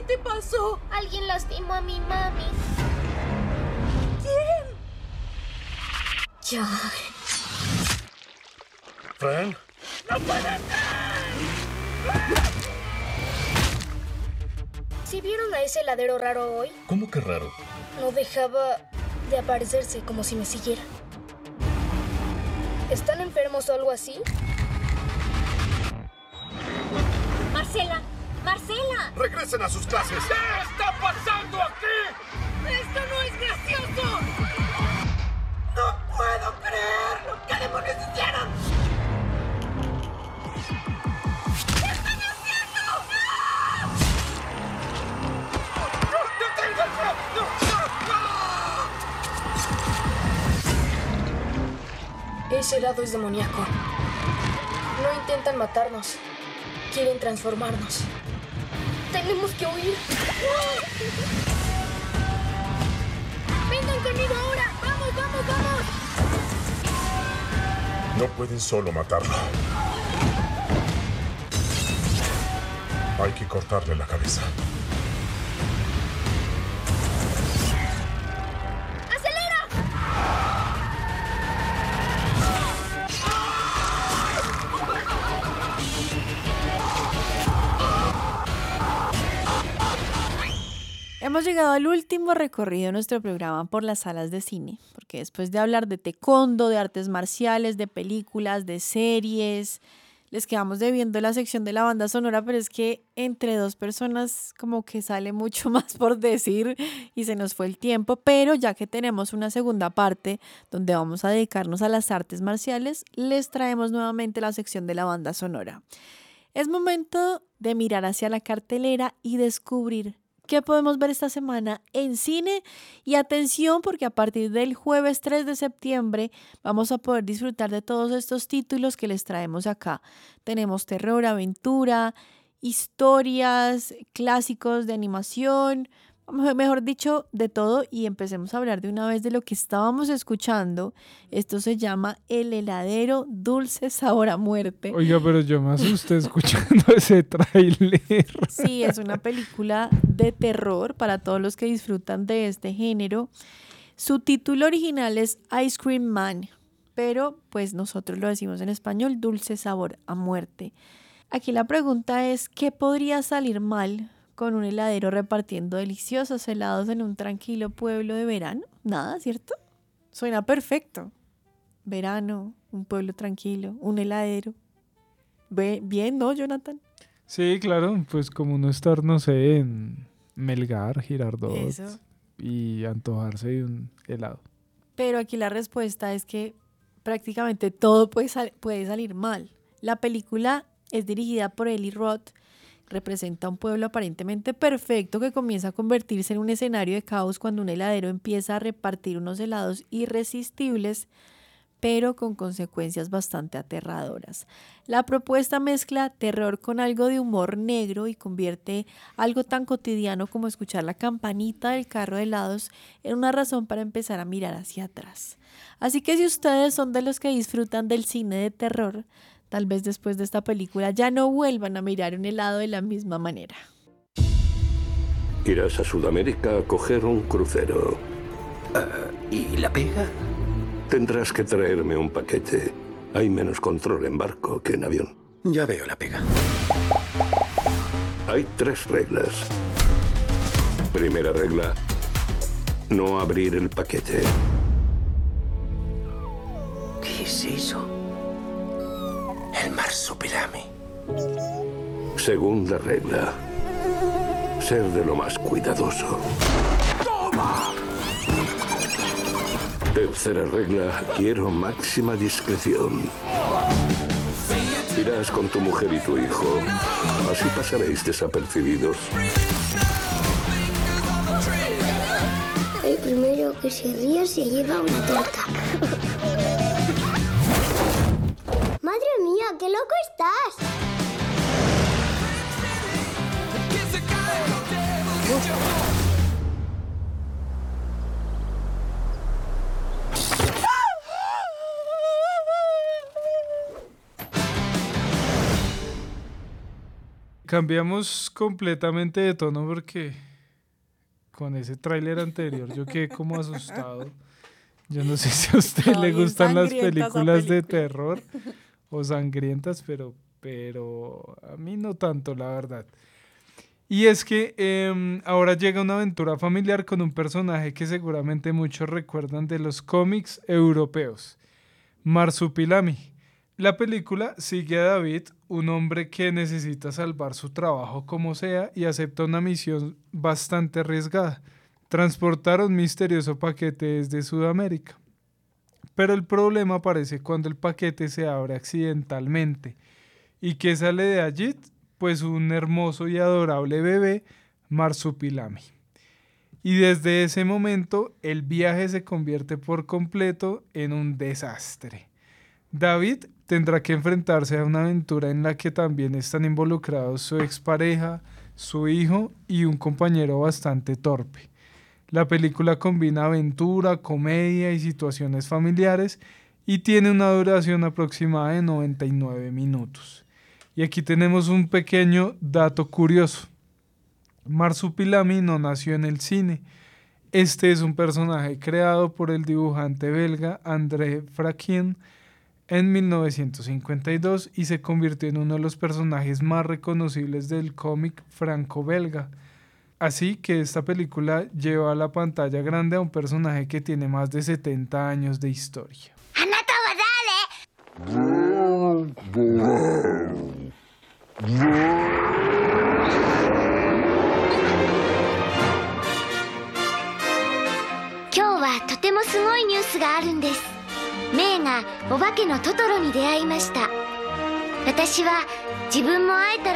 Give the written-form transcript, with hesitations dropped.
¿Qué te pasó? Alguien lastimó a mi mami. ¿Quién? John. ¿Fran? ¡No puede ser! ¿Sí vieron a ese heladero raro hoy? ¿Cómo que raro? No dejaba de aparecerse como si me siguiera. ¿Están enfermos o algo así? ¡Marcela! ¡Marcela! ¡Regresen a sus clases! ¿Qué está pasando aquí? ¡Esto no es gracioso! ¡No puedo creerlo! ¿Qué demonios hicieron? ¿Qué están haciendo? ¡No! ¡No! ¡Deténganse! ¡No! Ese helado es demoníaco. No intentan matarnos. Quieren transformarnos. Tenemos que huir. ¡Vengan conmigo ahora! ¡Vamos, vamos, vamos! No pueden solo matarlo. Hay que cortarle la cabeza. Hemos llegado al último recorrido de nuestro programa por las salas de cine, porque después de hablar de taekwondo, de artes marciales, de películas, de series, les quedamos debiendo la sección de la banda sonora, pero es que entre dos personas como que sale mucho más por decir y se nos fue el tiempo, pero ya que tenemos una segunda parte donde vamos a dedicarnos a las artes marciales, les traemos nuevamente la sección de la banda sonora. Es momento de mirar hacia la cartelera y descubrir qué podemos ver esta semana en cine. Y atención, porque a partir del jueves 3 de septiembre vamos a poder disfrutar de todos estos títulos que les traemos acá. Tenemos terror, aventura, historias, clásicos de animación, mejor dicho, de todo. Y empecemos a hablar de una vez de lo que estábamos escuchando. Esto se llama El heladero, dulce sabor a muerte. Oiga, pero yo me asusté escuchando ese tráiler. Sí, es una película de terror para todos los que disfrutan de este género. Su título original es Ice Cream Man, pero pues nosotros lo decimos en español, dulce sabor a muerte. Aquí la pregunta es, ¿qué podría salir mal con un heladero repartiendo deliciosos helados en un tranquilo pueblo de verano? Nada, ¿cierto? Suena perfecto. Verano, un pueblo tranquilo, un heladero. Bien, ¿no, Jonathan? Sí, claro, pues como no estar, no sé, en Melgar, Girardot Eso. y antojarse de un helado. Pero aquí la respuesta es que prácticamente todo puede salir mal. La película es dirigida por Eli Roth, representa un pueblo aparentemente perfecto que comienza a convertirse en un escenario de caos cuando un heladero empieza a repartir unos helados irresistibles, pero con consecuencias bastante aterradoras. La propuesta mezcla terror con algo de humor negro y convierte algo tan cotidiano como escuchar la campanita del carro de helados en una razón para empezar a mirar hacia atrás. Así que si ustedes son de los que disfrutan del cine de terror, tal vez después de esta película ya no vuelvan a mirar un helado de la misma manera. Irás a Sudamérica a coger un crucero. ¿Y la pega? Tendrás que traerme un paquete. Hay menos control en barco que en avión. Ya veo la pega. Hay 3 reglas. Primera regla, no abrir el paquete. ¿Qué es eso? El marsupilami. Segunda regla, ser de lo más cuidadoso. ¡Toma! Tercera regla, quiero máxima discreción. Irás con tu mujer y tu hijo. Así pasaréis desapercibidos. El primero que se ríe se lleva una torta. ¡Madre mía, qué loco estás! Cambiamos completamente de tono porque con ese tráiler anterior yo quedé como asustado. Yo no sé si a usted le gustan las películas de terror o sangrientas, pero a mí no tanto, la verdad. Y es que ahora llega una aventura familiar con un personaje que seguramente muchos recuerdan de los cómics europeos, Marsupilami. La película sigue a David, un hombre que necesita salvar su trabajo como sea y acepta una misión bastante arriesgada, transportar un misterioso paquete desde Sudamérica. Pero el problema aparece cuando el paquete se abre accidentalmente. ¿Y qué sale de allí? Pues un hermoso y adorable bebé, Marsupilami. Y desde ese momento el viaje se convierte por completo en un desastre. David tendrá que enfrentarse a una aventura en la que también están involucrados su expareja, su hijo y un compañero bastante torpe. La película combina aventura, comedia y situaciones familiares y tiene una duración aproximada de 99 minutos. Y aquí tenemos un pequeño dato curioso. Marsupilami no nació en el cine. Este es un personaje creado por el dibujante belga André Fraquin en 1952 y se convirtió en uno de los personajes más reconocibles del cómic franco-belga. Así que esta película lleva a la pantalla grande a un personaje que tiene más de 70 años de historia.